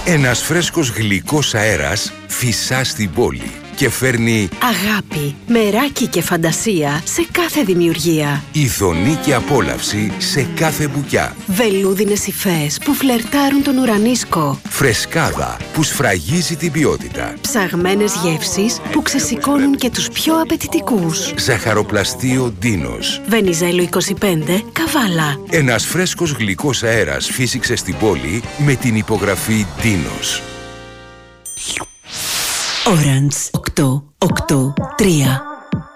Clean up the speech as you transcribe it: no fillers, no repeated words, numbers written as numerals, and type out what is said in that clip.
Ένας φρέσκος γλυκός αέρας φυσά στην πόλη και φέρνει αγάπη, μεράκι και φαντασία σε κάθε δημιουργία. ειδονή και απόλαυση σε κάθε μπουκιά. Βελούδινες υφές που φλερτάρουν τον ουρανίσκο. Φρεσκάδα που σφραγίζει την ποιότητα. Ψαγμένες γεύσεις που ξεσηκώνουν και τους πιο απαιτητικούς. Ζαχαροπλαστείο Ντίνος. Βενιζέλο 25, Καβάλα. Ένας φρέσκος γλυκός αέρας φύσηξε στην πόλη με την υπογραφή Ντίνος. Orange 883